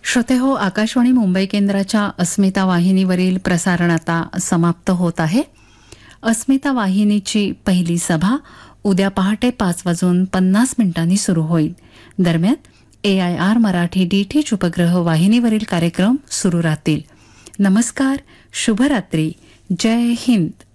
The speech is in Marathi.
श्रोते हो, आकाशवाणी मुंबई केंद्राच्या अस्मिता वाहिनीवरील प्रसारण आता समाप्त होत आहे. अस्मिता वाहिनीची पहिली सभा उद्या पहाटे 5:50 सुरू होईल. दरम्यान AIR मराठी DT उपग्रह वाहिनीवरील कार्यक्रम सुरू राहतील. नमस्कार, शुभरात्री, जय हिंद.